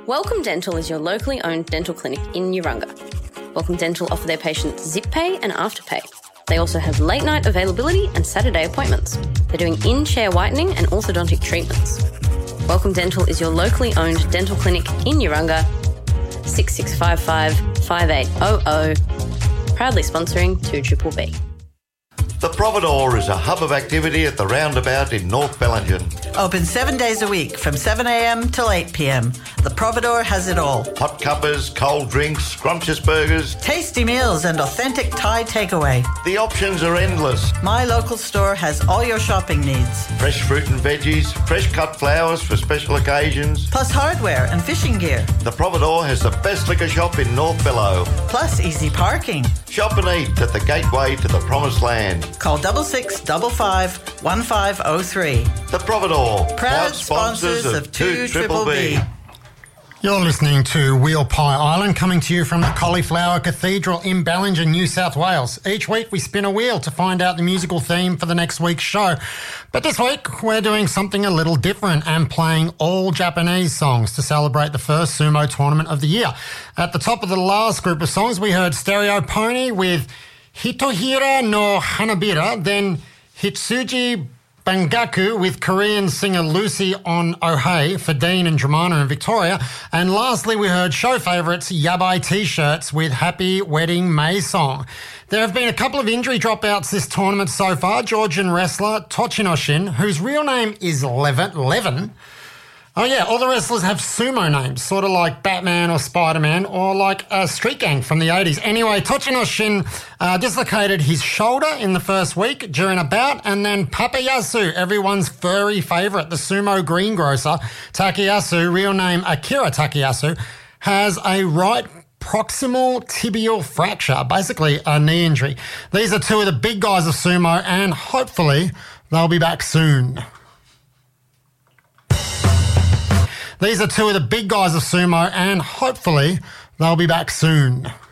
Welcome Dental is your locally owned dental clinic in Urunga. Welcome Dental offer their patients zip pay and afterpay. They also have late night availability and Saturday appointments. They're doing in-chair whitening and orthodontic treatments. Welcome Dental is your locally owned dental clinic in Urunga. 6655 5800. Proudly sponsoring 2BBB. The Providore is a hub of activity at the roundabout in North Bellingen. Open 7 days a week from 7 a.m. till 8 p.m. The Providore has it all. Hot cuppers, cold drinks, scrumptious burgers, tasty meals and authentic Thai takeaway. The options are endless. My local store has all your shopping needs. Fresh fruit and veggies, fresh cut flowers for special occasions. Plus hardware and fishing gear. The Providore has the best liquor shop in North Bello. Plus easy parking. Shop and eat at the gateway to the promised land. Call 6655 1503. The Providore, proud sponsors of 2BBB. You're listening to Wheel Pie Island, coming to you from the Cauliflower Cathedral in Ballingen, New South Wales. Each week we spin a wheel to find out the musical theme for the next week's show. But this week we're doing something a little different and playing all Japanese songs to celebrate the first sumo tournament of the year. At the top of the last group of songs we heard Stereo Pony with Hitohira no Hanabira, then Hitsuji Bangaku with Korean singer Lucy on Ohei for Dean and Dramana in Victoria. And lastly, we heard show favourites Yabai T-shirts with Happy Wedding May Song. There have been a couple of injury dropouts this tournament so far. Georgian wrestler Tochinoshin, whose real name is Levin. Oh yeah, all the wrestlers have sumo names, sort of like Batman or Spider-Man or like a street gang from the 80s. Anyway, Tochinoshin dislocated his shoulder in the first week during a bout, and then Papayasu, everyone's furry favourite, the sumo greengrocer, Takayasu, real name Akira Takayasu, has a right proximal tibial fracture, basically a knee injury. These are two of the big guys of sumo, and hopefully they'll be back soon. These are two of the big guys of sumo, and hopefully they'll be back soon.